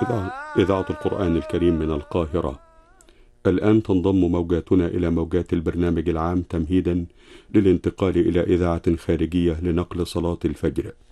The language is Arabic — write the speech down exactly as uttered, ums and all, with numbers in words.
إذاعة, إذاعة القرآن الكريم من القاهرة. الآن تنضم موجاتنا إلى موجات البرنامج العام تمهيدا للانتقال إلى إذاعة خارجية لنقل صلاة الفجر.